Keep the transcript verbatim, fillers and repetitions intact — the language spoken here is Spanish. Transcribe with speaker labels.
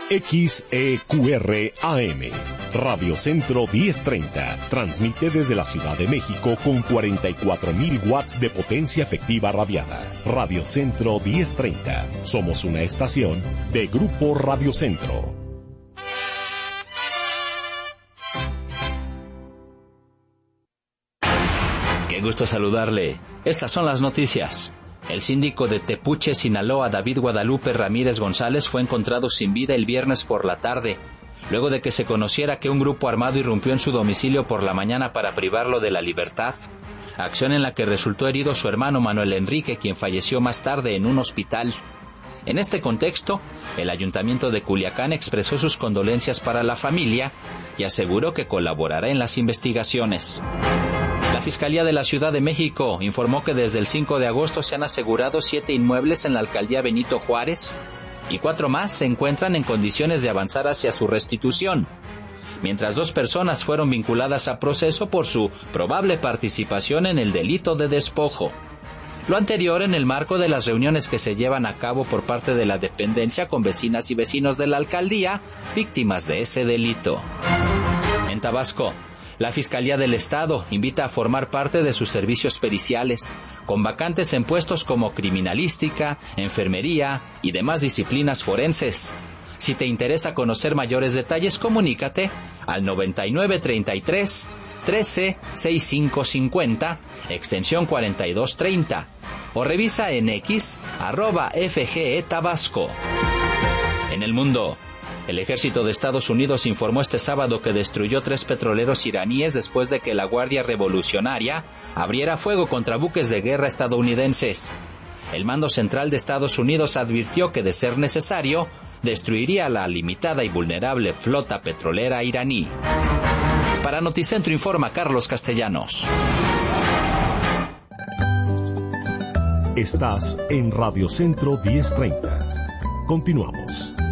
Speaker 1: X E Q R A M, Radio Centro diez treinta, transmite desde la Ciudad de México con cuarenta y cuatro mil watts de potencia efectiva radiada. Radio Centro diez treinta, somos una estación de Grupo Radio Centro.
Speaker 2: Qué gusto saludarle. Estas son las noticias. El síndico de Tepuche, Sinaloa, David Guadalupe Ramírez González, fue encontrado sin vida el viernes por la tarde, luego de que se conociera que un grupo armado irrumpió en su domicilio por la mañana para privarlo de la libertad, acción en la que resultó herido su hermano Manuel Enrique, quien falleció más tarde en un hospital. En este contexto, el Ayuntamiento de Culiacán expresó sus condolencias para la familia y aseguró que colaborará en las investigaciones. La Fiscalía de la Ciudad de México informó que desde el cinco de agosto se han asegurado siete inmuebles en la alcaldía Benito Juárez y cuatro más se encuentran en condiciones de avanzar hacia su restitución, mientras dos personas fueron vinculadas a proceso por su probable participación en el delito de despojo. Lo anterior en el marco de las reuniones que se llevan a cabo por parte de la dependencia con vecinas y vecinos de la alcaldía, víctimas de ese delito. En Tabasco, la Fiscalía del Estado invita a formar parte de sus servicios periciales, con vacantes en puestos como criminalística, enfermería y demás disciplinas forenses. Si te interesa conocer mayores detalles, comunícate al noventa y nueve treinta y tres trece sesenta y cinco cincuenta, extensión cuarenta y dos treinta, o revisa en X, arroba F G E Tabasco. En el mundo, el ejército de Estados Unidos informó este sábado que destruyó tres petroleros iraníes después de que la Guardia Revolucionaria abriera fuego contra buques de guerra estadounidenses. El mando central de Estados Unidos advirtió que, de ser necesario, destruiría la limitada y vulnerable flota petrolera iraní. Para Noticentro informa Carlos Castellanos.
Speaker 1: Estás en Radio Centro diez treinta. Continuamos.